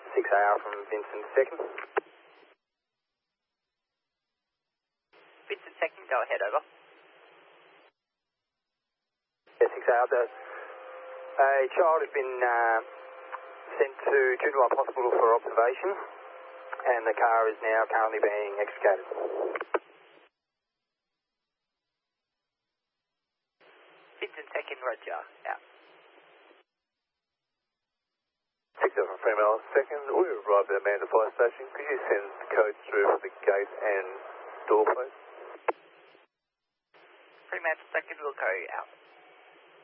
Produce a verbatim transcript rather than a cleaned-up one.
six A R from Vincent second. Vincent second, go ahead, over. Yeah, six A R. The, a child has been uh, sent to Joondalup Hospital for observation, and the car is now currently being extricated. Vincent second, Roger, out. six seven Fremantle second, we arrived at Amanda Fire Station. Could you send the code through for the gate and door, please? Fremantle second will go out.